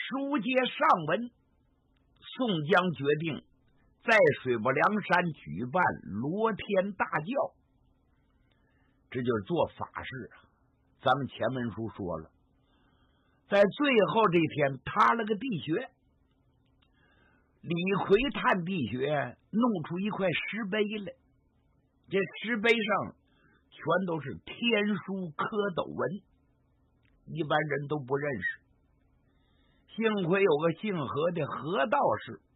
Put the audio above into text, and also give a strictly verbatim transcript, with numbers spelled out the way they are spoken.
书接上文，宋江决定在水泊梁山举办罗天大教，这就是做法事啊。咱们前文书说了，在最后这天塌了个地穴，李逵探地穴，弄出一块石碑来，这石碑上全都是天书蝌蚪文，一般人都不认识。幸亏有个姓何的何道士